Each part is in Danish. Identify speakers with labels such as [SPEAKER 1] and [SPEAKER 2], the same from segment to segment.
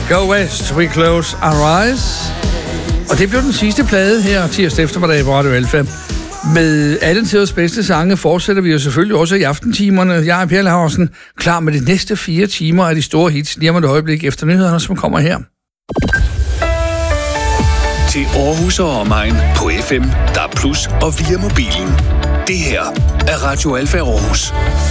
[SPEAKER 1] Go West, We Close Our Eyes. Og det blev den sidste plade her tirsdag eftermiddag på Radio Alfa. Med alle tiders bedste sange fortsætter vi jo selvfølgelig også i aftentimerne. Jeg er Per Laursen, klar med de næste 4 timer af de store hits lige om et øjeblik efter nyhederne, som kommer her.
[SPEAKER 2] Til Aarhus og omegn på FM, DAB+ og via mobilen. Det her er Radio Alfa Aarhus.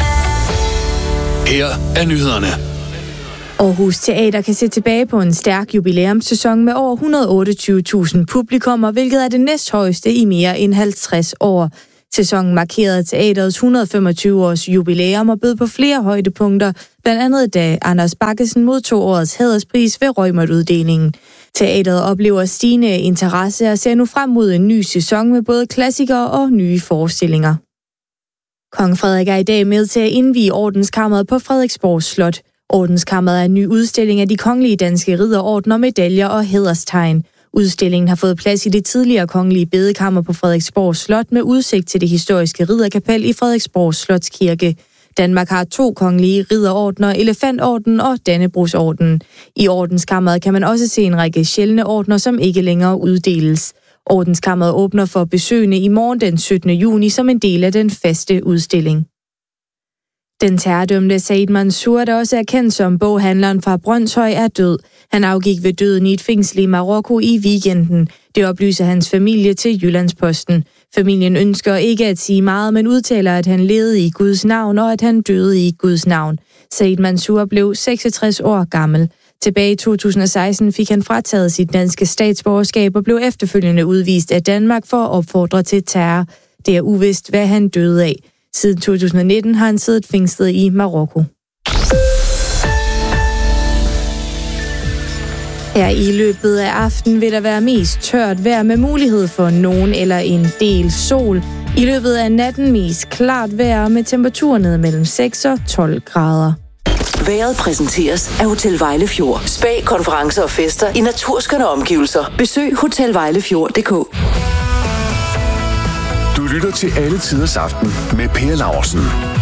[SPEAKER 2] Her er nyhederne.
[SPEAKER 3] Aarhus Teater kan se tilbage på en stærk jubilæumssæson med over 128.000 publikummer, hvilket er det næsthøjeste i mere end 50 år. Sæsonen markerede teaterets 125-års jubilæum og bød på flere højdepunkter, blandt andet da Anders Baggesen modtog årets hæderspris ved Reumert-uddelingen. Teateret oplever stigende interesse og ser nu frem mod en ny sæson med både klassikere og nye forestillinger. Kong Frederik er i dag med til at indvie Ordenskammeret på Frederiksborg Slot. Ordenskammeret er en ny udstilling af de kongelige danske ridderordener, medaljer og hæderstegn. Udstillingen har fået plads i det tidligere kongelige bedekammer på Frederiksborg Slot med udsigt til det historiske ridderkapel i Frederiksborg Slotskirke. Danmark har 2 kongelige ridderordener, Elefantordenen og Dannebrogsordenen. I Ordenskammeret kan man også se en række sjældne ordener, som ikke længere uddeles. Ordenskammeret åbner for besøgende i morgen den 17. juni som en del af den faste udstilling. Den terrordømte Said Mansour, der også er kendt som boghandleren fra Brønshøj, er død. Han afgik ved døden i et fængsel i Marokko i weekenden. Det oplyser hans familie til Jyllandsposten. Familien ønsker ikke at sige meget, men udtaler, at han levede i Guds navn og at han døde i Guds navn. Said Mansour blev 66 år gammel. Tilbage i 2016 fik han frataget sit danske statsborgerskab og blev efterfølgende udvist af Danmark for at opfordre til terror. Det er uvist, hvad han døde af. Siden 2019 har han siddet fængslet i Marokko. Her i løbet af aftenen vil der være mest tørt vejr med mulighed for nogen eller en del sol. I løbet af natten mest klart vejr med temperaturer ned mellem 6 og 12 grader.
[SPEAKER 4] Vejret præsenteres af Hotel Vejlefjord. Spa, konferencer og fester i naturskønne omgivelser. Besøg hotelvejlefjord.dk.
[SPEAKER 2] Du lytter til Alle Tiders Aften med Per Laursen.